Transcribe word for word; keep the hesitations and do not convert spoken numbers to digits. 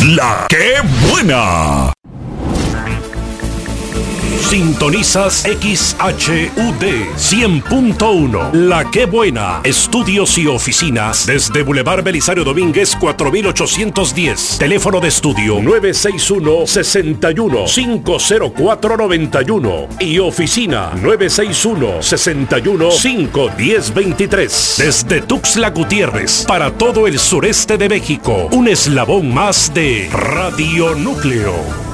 La que buena. Sintonizas X H U D cien punto uno. La que buena. Estudios y oficinas desde Boulevard Belisario Domínguez cuatro mil ochocientos diez. Teléfono de estudio nueve seis uno, seis uno, cinco cero cuatro, nueve uno y oficina nueve seis uno, seis uno, cinco uno cero, dos tres. Desde Tuxtla Gutiérrez para todo el sureste de México. Un eslabón más de Radio Núcleo.